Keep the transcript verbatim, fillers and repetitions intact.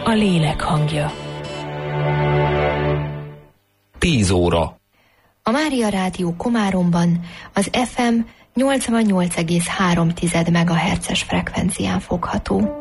a lélek hangja. Tíz óra. A Mária Rádió Komáromban az ef em nyolcvannyolc egész három megahertzes frekvencián fogható.